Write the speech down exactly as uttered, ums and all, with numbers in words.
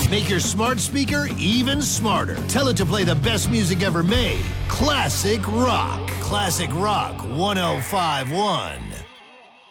Make your smart speaker even smarter. Tell it to play the best music ever made. Classic Rock. Classic Rock one oh five one.